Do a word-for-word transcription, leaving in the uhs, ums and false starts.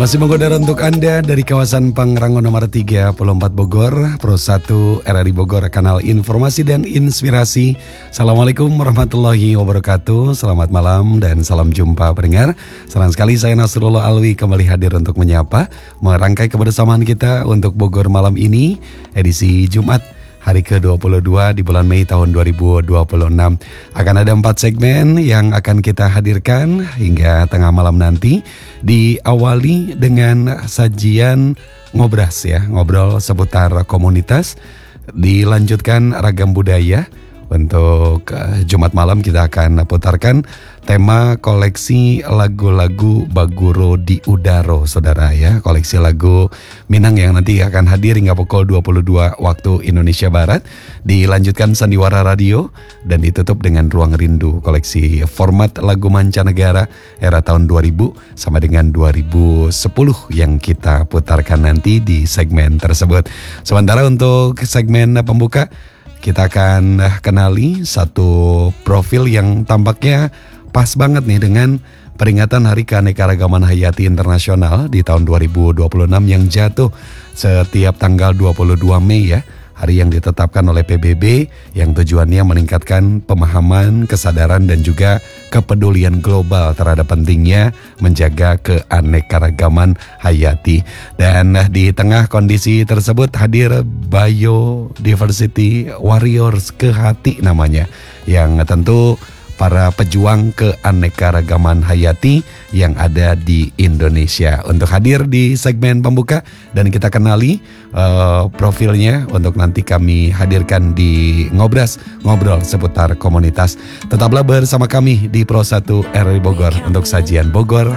Masih menggoda untuk Anda dari kawasan Pangrango nomor tiga puluh empat Bogor, Pro satu R R I Bogor, kanal informasi dan inspirasi. Assalamualaikum warahmatullahi wabarakatuh. Selamat malam dan salam jumpa pendengar. Senang sekali saya Nasrullah Alwi kembali hadir untuk menyapa, merangkai kebersamaan kita untuk Bogor malam ini, edisi Jumat hari ke dua puluh dua di bulan Mei tahun dua ribu dua puluh enam. Akan ada empat segmen yang akan kita hadirkan hingga tengah malam nanti. Diawali dengan sajian ngobras ya, ngobrol seputar komunitas. Dilanjutkan ragam budaya. Untuk uh, Jumat malam kita akan putarkan tema koleksi lagu-lagu Baguro di Udaro, saudara ya. Koleksi lagu Minang yang nanti akan hadir hingga pukul dua puluh dua waktu Indonesia Barat. Dilanjutkan Sandiwara Radio dan ditutup dengan Ruang Rindu, koleksi format lagu mancanegara era tahun dua ribu sama dengan dua ribu sepuluh yang kita putarkan nanti di segmen tersebut. Sementara untuk segmen pembuka, kita akan kenali satu profil yang tampaknya pas banget nih dengan peringatan Hari Keanekaragaman Hayati Internasional di tahun dua ribu dua puluh enam yang jatuh setiap tanggal dua puluh dua Mei ya. Hari yang ditetapkan oleh P B B yang tujuannya meningkatkan pemahaman, kesadaran dan juga kepedulian global terhadap pentingnya menjaga keanekaragaman hayati. Dan di tengah kondisi tersebut hadir Biodiversity Warriors ke Hati namanya, yang tentu para pejuang keanekaragaman hayati yang ada di Indonesia untuk hadir di segmen pembuka, dan kita kenali uh, profilnya untuk nanti kami hadirkan di Ngobras, ngobrol seputar komunitas. Tetaplah bersama kami di Pro satu R R I Bogor untuk sajian Bogor